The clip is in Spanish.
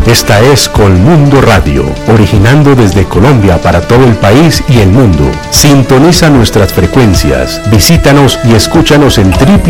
Esta es Colmundo Radio, originando desde Colombia para todo el país y el mundo. Sintoniza nuestras frecuencias, visítanos y escúchanos en